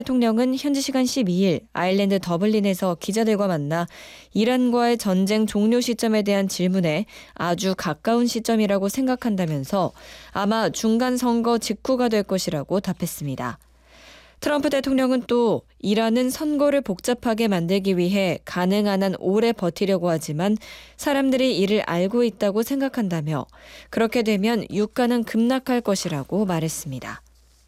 대통령은 현지 시간 12일 아일랜드 더블린에서 기자들과 만나 이란과의 전쟁 종료 시점에 대한 질문에 아주 가까운 시점이라고 생각한다면서 아마 중간 선거 직후가 될 것이라고 답했습니다. 트럼프 대통령은 또 이란은 선거를 복잡하게 만들기 위해 가능한 한 오래 버티려고 하지만 사람들이 이를 알고 있다고 생각한다며 그렇게 되면 유가는 급락할 것이라고 말했습니다.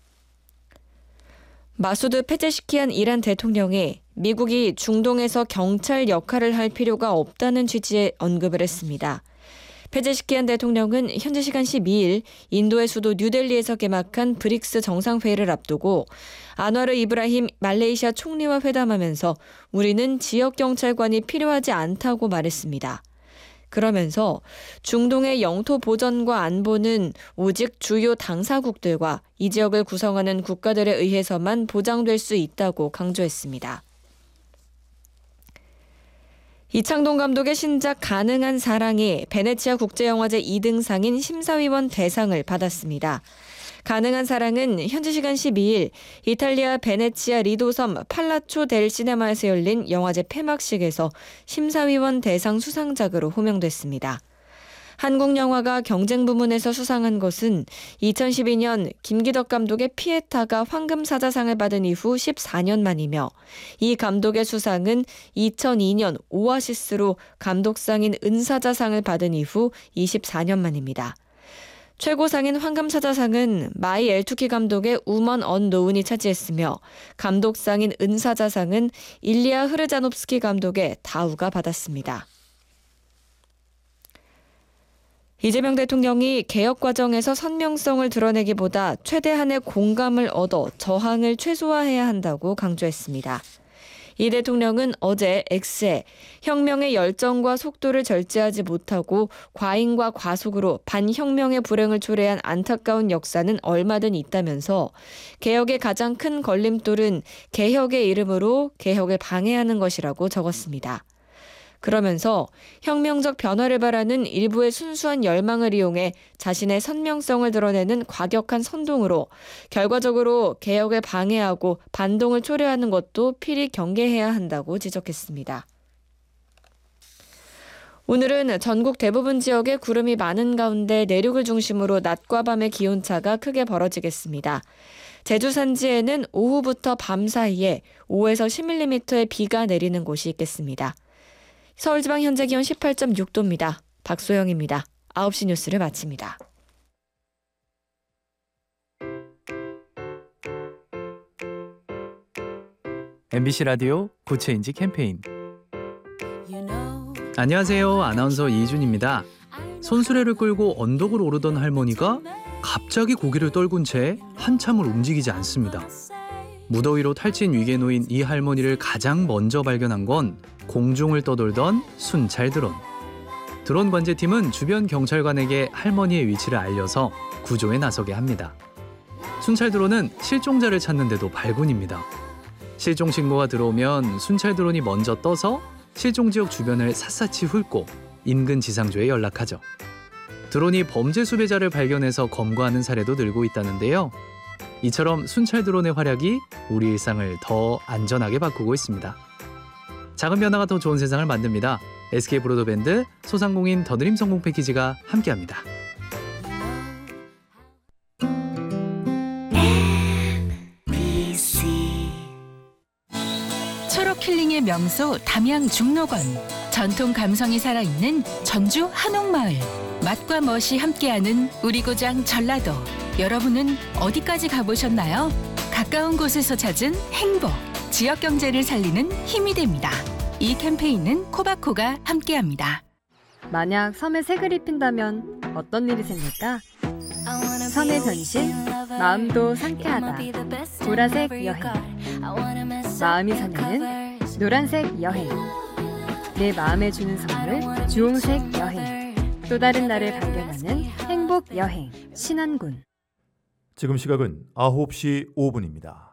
마수드 페제시키안 이란 대통령이 미국이 중동에서 경찰 역할을 할 필요가 없다는 취지의 언급을 했습니다. 페제시키안 대통령은 현지 시간 12일 인도의 수도 뉴델리에서 개막한 브릭스 정상회의를 앞두고 안와르 이브라힘 말레이시아 총리와 회담하면서 우리는 지역 경찰관이 필요하지 않다고 말했습니다. 그러면서 중동의 영토 보전과 안보는 오직 주요 당사국들과 이 지역을 구성하는 국가들에 의해서만 보장될 수 있다고 강조했습니다. 이창동 감독의 신작 가능한 사랑이 베네치아 국제영화제 2등상인 심사위원 대상을 받았습니다. 가능한 사랑은 현지 시간 12일 이탈리아 베네치아 리도섬 팔라초 델 시네마에서 열린 영화제 폐막식에서 심사위원 대상 수상작으로 호명됐습니다. 한국 영화가 경쟁 부문에서 수상한 것은 2012년 김기덕 감독의 피에타가 황금사자상을 받은 이후 14년 만이며 이 감독의 수상은 2002년 오아시스로 감독상인 은사자상을 받은 이후 24년 만입니다. 최고상인 황금사자상은 마이 엘투키 감독의 우먼 언노운이 차지했으며 감독상인 은사자상은 일리아 흐르자노프스키 감독의 다우가 받았습니다. 이재명 대통령이 개혁 과정에서 선명성을 드러내기보다 최대한의 공감을 얻어 저항을 최소화해야 한다고 강조했습니다. 이 대통령은 어제 X에 혁명의 열정과 속도를 절제하지 못하고 과잉과 과속으로 반혁명의 불행을 초래한 안타까운 역사는 얼마든 있다면서 개혁의 가장 큰 걸림돌은 개혁의 이름으로 개혁을 방해하는 것이라고 적었습니다. 그러면서 혁명적 변화를 바라는 일부의 순수한 열망을 이용해 자신의 선명성을 드러내는 과격한 선동으로 결과적으로 개혁을 방해하고 반동을 초래하는 것도 필히 경계해야 한다고 지적했습니다. 오늘은 전국 대부분 지역에 구름이 많은 가운데 내륙을 중심으로 낮과 밤의 기온차가 크게 벌어지겠습니다. 제주 산지에는 오후부터 밤 사이에 5에서 10mm의 비가 내리는 곳이 있겠습니다. 서울지방 현재 기온 18.6도입니다. 박소영입니다. 9시 뉴스를 마칩니다. MBC 라디오 구체인지 캠페인. 안녕하세요. 아나운서 이준입니다. 손수레를 끌고 언덕을 오르던 할머니가 갑자기 고개를 떨군 채 한참을 움직이지 않습니다. 무더위로 탈진 위기에 놓인 이 할머니를 가장 먼저 발견한 건 공중을 떠돌던 순찰 드론. 드론 관제팀은 주변 경찰관에게 할머니의 위치를 알려서 구조에 나서게 합니다. 순찰 드론은 실종자를 찾는 데도 발군입니다. 실종 신고가 들어오면 순찰 드론이 먼저 떠서 실종 지역 주변을 샅샅이 훑고 인근 지상조에 연락하죠. 드론이 범죄 수배자를 발견해서 검거하는 사례도 늘고 있다는데요. 이처럼 순찰 드론의 활약이 우리 일상을 더 안전하게 바꾸고 있습니다. 작은 변화가 더 좋은 세상을 만듭니다. SK 브로드밴드 소상공인 더드림 성공 패키지가 함께합니다. 초록 힐링의 명소 담양 중록원. 전통 감성이 살아있는 전주 한옥마을. 맛과 멋이 함께하는 우리 고장 전라도. 여러분은 어디까지 가보셨나요? 가까운 곳에서 찾은 행복, 지역 경제를 살리는 힘이 됩니다. 이 캠페인은 코바코가 함께합니다. 만약 섬에 색을 입힌다면 어떤 일이 생길까? 섬의 변신, 마음도 상쾌하다. 보라색 여행. 마음이 설레는 노란색 여행. 내 마음에 주는 선물, 주홍색 여행. 또 다른 나를 발견하는 행복 여행, 신안군. 지금 시각은 9시 5분입니다.